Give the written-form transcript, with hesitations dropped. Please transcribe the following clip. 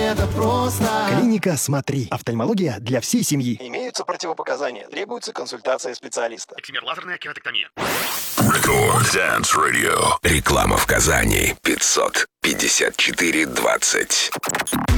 это просто. Клиника «Смотри». Офтальмология для всей семьи. Имеются противопоказания. Требуется консультация специалиста. Эксимер лазерная кератектомия. Record Dance Radio. Реклама в Казани. 554-20.